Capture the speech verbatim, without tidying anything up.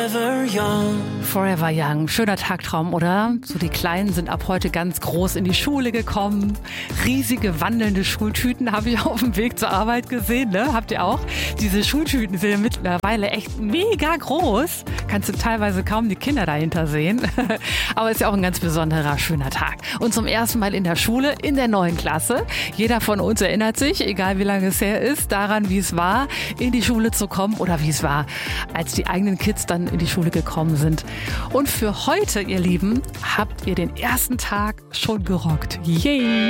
Forever Young, schöner Tagtraum, oder? So, die Kleinen sind ab heute ganz groß in die Schule gekommen. Riesige wandelnde Schultüten habe ich auf dem Weg zur Arbeit gesehen, ne? Habt ihr auch? Diese Schultüten sind ja mittlerweile echt mega groß. Kannst du teilweise kaum die Kinder dahinter sehen. Aber ist ja auch ein ganz besonderer, schöner Tag. Und zum ersten Mal in der Schule, in der neuen Klasse. Jeder von uns erinnert sich, egal wie lange es her ist, daran, wie es war, in die Schule zu kommen oder wie es war, als die eigenen Kids dann in die Schule gekommen sind. Und für heute, ihr Lieben, habt ihr den ersten Tag schon gerockt. Yay!